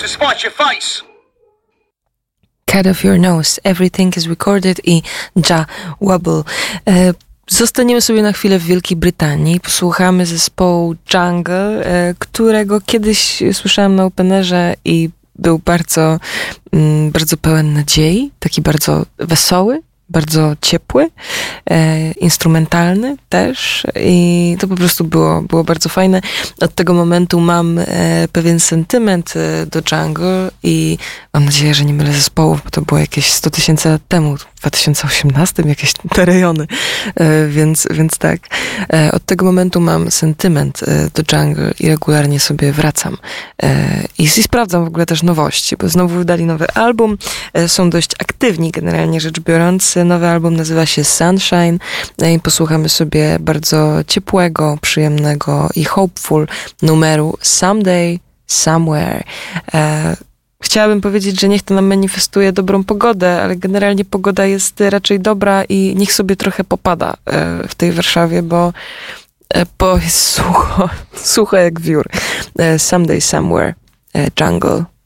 spite your face. Cut off your nose, everything is recorded i Ja Wobble. Zostaniemy sobie na chwilę w Wielkiej Brytanii. Posłuchamy zespołu Jungle, którego kiedyś słyszałam na Openerze i był bardzo, bardzo pełen nadziei, taki bardzo wesoły, bardzo ciepły, instrumentalny też i to po prostu było bardzo fajne. Od tego momentu mam pewien sentyment do Jungle i mam nadzieję, że nie mylę zespołów, bo to było jakieś 100 000 lat temu, w 2018, jakieś te rejony, więc tak. Od tego momentu mam sentyment do Jungle i regularnie sobie wracam i sprawdzam w ogóle też nowości, bo znowu wydali nowy album, są dość aktywni generalnie rzecz biorąc. Nowy album nazywa się Sunshine i posłuchamy sobie bardzo ciepłego, przyjemnego i hopeful numeru Someday, Somewhere. Chciałabym powiedzieć, że niech to nam manifestuje dobrą pogodę, ale generalnie pogoda jest raczej dobra i niech sobie trochę popada w tej Warszawie, bo jest sucho jak wiór. Someday, Somewhere, Jungle.